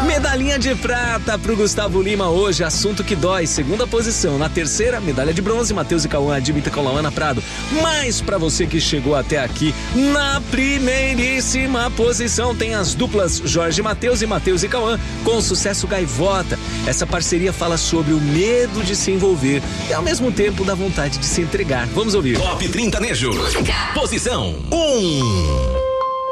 Medalhinha de prata pro Gustavo Lima hoje, assunto que dói, segunda posição. Na terceira, medalha de bronze, Matheus e Cauã, Admita com Lauana Prado. Mas pra você que chegou até aqui, na primeiríssima posição tem as duplas Jorge Matheus e Cauã com o sucesso Gaivota. Essa parceria fala sobre o medo de se envolver e ao mesmo tempo da vontade de se entregar. Vamos ouvir. Top 30 Nejo. Posição 1.